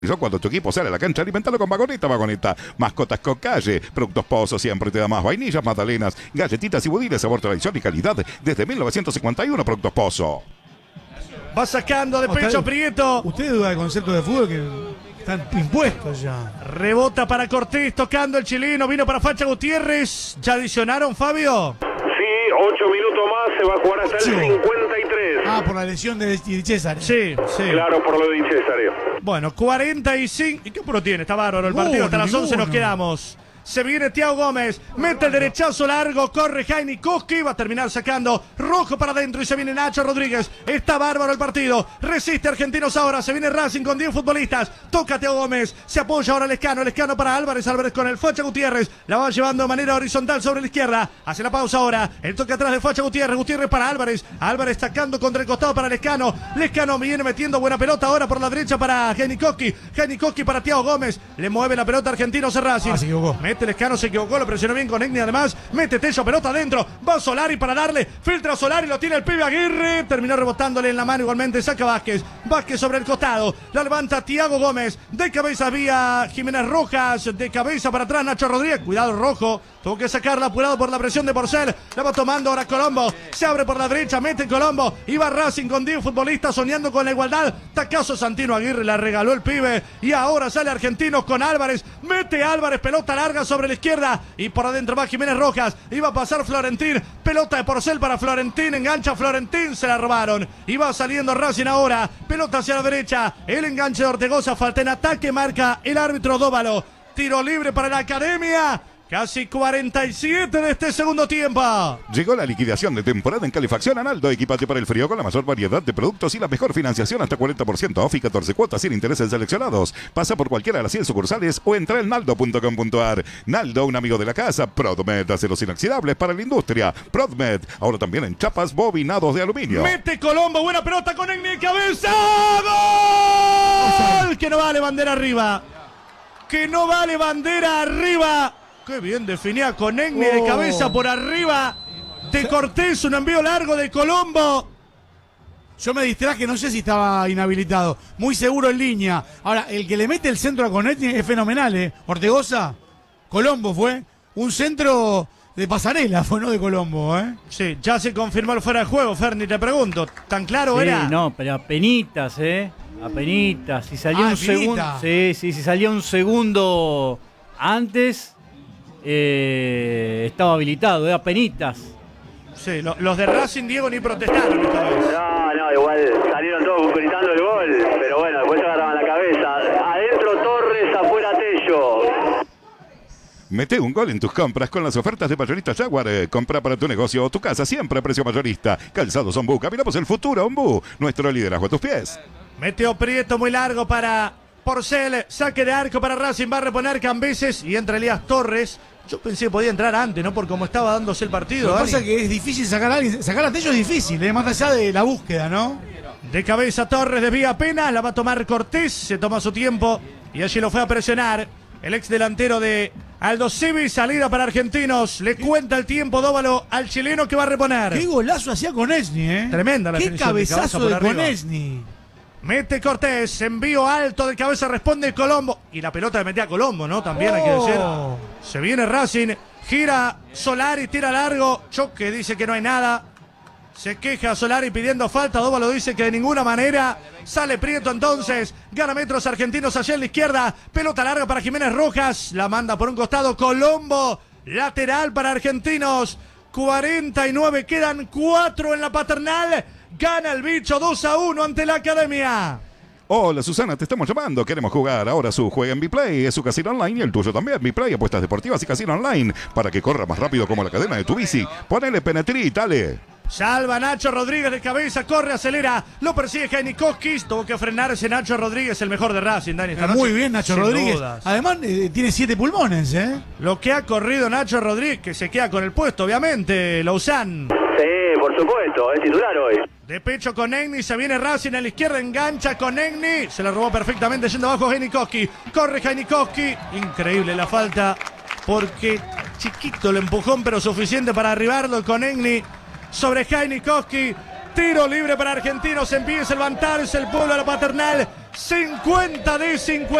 Cuando tu equipo sale a la cancha, alimentalo con Vagoneta, Vagoneta. Mascotas con calle. Productos Pozo siempre te da más vainillas, magdalenas, galletitas y budines, sabor, tradición y calidad desde 1951. Productos Pozo. Va sacando de pecho Prieto. Usted duda del concepto de fútbol que están impuestos ya. Rebota para Cortés, tocando el chileno. Vino para Facha Gutiérrez. ¿Ya adicionaron, Fabio? Sí, 8 minutos más. Se va a jugar hasta el 53. Ah, por la lesión de César. Sí, sí. Claro, por lo de César. Bueno, 45. ¿Y qué puro tiene? Está bárbaro el partido. Hasta las 11 nos quedamos. Se viene Thiago Gómez, mete el derechazo largo, corre Jaime Koski, va a terminar sacando rojo para adentro y se viene Nacho Rodríguez. Está bárbaro el partido, resiste Argentinos ahora, se viene Racing con 10 futbolistas, toca Thiago Gómez, se apoya ahora Lescano para Álvarez, Álvarez con el Facha Gutiérrez, la va llevando de manera horizontal sobre la izquierda, hace la pausa ahora, el toque atrás de Facha Gutiérrez, Gutiérrez para Álvarez, Álvarez sacando contra el costado para Lescano viene metiendo buena pelota ahora por la derecha para Jaime Koski para Thiago Gómez, le mueve la pelota Argentinos a Racing. Se equivocó. Mete Lescano, se equivocó, lo presionó bien con Egni además. Mete Tello, pelota adentro. Va Solari para darle. Filtra Solari, lo tiene el pibe Aguirre. Terminó rebotándole en la mano igualmente. Saca Vázquez. Vázquez sobre el costado. La levanta Thiago Gómez. De cabeza vía Jiménez Rojas. De cabeza para atrás Nacho Rodríguez. Cuidado Rojo. Tuvo que sacarla apurado por la presión de Porcel. La va tomando ahora Colombo. Se abre por la derecha. Mete Colombo. Iba Racing con 10 futbolistas soñando con la igualdad. Tacazo Santino Aguirre. La regaló el pibe. Y ahora sale Argentinos con Álvarez. Mete Álvarez. Pelota larga sobre la izquierda. Y por adentro va Jiménez Rojas. Iba a pasar Florentín. Pelota de Porcel para Florentín. Engancha Florentín. Se la robaron. Iba saliendo Racing ahora. Pelota hacia la derecha. El enganche de Ortegoza. Falta en ataque. Marca el árbitro Dóvalo. Tiro libre para la Academia. Casi 47 de este segundo tiempo. Llegó la liquidación de temporada en Calefacción Analdo. Equipate para el frío con la mayor variedad de productos y la mejor financiación hasta 40% off y 14 cuotas sin intereses seleccionados. Pasa por cualquiera de las 100 sucursales o entra en naldo.com.ar. Naldo, un amigo de la casa. Prodmed, aceros inoxidables para la industria. Prodmed, ahora también en chapas bobinados de aluminio. Mete Colombo, buena pelota con Egni de cabeza. ¡Gol! Que no vale bandera arriba. Que no vale bandera arriba. Qué bien definía con Egni de cabeza por arriba de Cortés, un envío largo de Colombo. Yo me distraje, no sé si estaba inhabilitado. Muy seguro en línea. Ahora, el que le mete el centro a Conetti es fenomenal, Ortegoza, Colombo fue. Un centro de pasarela, fue no de Colombo, Sí, ya se confirmó el fuera de juego, Ferni, te pregunto. ¿Tan claro sí, era? No, pero apenitas, apenitas. Si salía un segundo. Sí, si salía un segundo antes. Estaba habilitado, apenitas. Sí, los de Racing, Diego, ni protestaron esta vez. No, igual salieron todos gritando el gol, pero bueno, después se agarraban la cabeza. Adentro Torres, afuera Tello. Mete un gol en tus compras con las ofertas de Mayorista Jaguar. Compra para tu negocio o tu casa siempre a precio mayorista. Calzados Ombú, caminamos el futuro Ombú. Nuestro liderazgo a tus pies. Metió Prieto muy largo para Porcel. Saque de arco para Racing. Va a reponer Cambeses y entra Elías Torres. Yo pensé que podía entrar antes, ¿no? Por cómo estaba dándose el partido. Lo que pasa es que es difícil sacar a alguien. Sacar a Tello es difícil, más allá de la búsqueda, ¿no? De cabeza Torres, desvía apenas. La va a tomar Cortés. Se toma su tiempo y allí lo fue a presionar. El ex delantero de Aldo Civi. Salida para Argentinos. Le cuenta el tiempo Dóvalo al chileno que va a reponer. Qué golazo hacía Conechny, Tremenda la Qué definición. cabezazo de Conechny. Mete Cortés, envío alto de cabeza, responde Colombo. Y la pelota le metía a Colombo, ¿no? También hay que decir. Se viene Racing, gira Solari, tira largo. Choque, dice que no hay nada. Se queja Solari pidiendo falta. Dóvalo dice que de ninguna manera. Sale Prieto entonces. Gana metros Argentinos allá en la izquierda. Pelota larga para Jiménez Rojas. La manda por un costado Colombo. Lateral para Argentinos. 49, quedan 4 en la Paternal. Gana el bicho 2-1 ante la Academia. Hola Susana, te estamos llamando. Queremos jugar ahora su juega en Biplay. Es su casino online y el tuyo también. Biplay, apuestas deportivas y casino online. Para que corra más rápido como la cadena de tu bici. Ponele penetrí, dale. Salva Nacho Rodríguez de cabeza, corre, acelera, lo persigue Jaime Koski. Tuvo que frenarse Nacho Rodríguez, el mejor de Racing, Dani. Muy bien Nacho Rodríguez. Dudas. Además tiene 7 pulmones, Lo que ha corrido Nacho Rodríguez, que se queda con el puesto, obviamente, Lausanne. Sí, por supuesto, es titular hoy. De pecho con Egni, se viene Racing a la izquierda, engancha con Egni. Se la robó perfectamente yendo abajo Jaime Koski. Corre Jaime Koski. Increíble la falta, porque chiquito el empujón, pero suficiente para arribarlo con Egni. Sobre Jaime Koski, tiro libre para Argentinos, empieza a levantarse el pueblo a la Paternal, 50 de 50.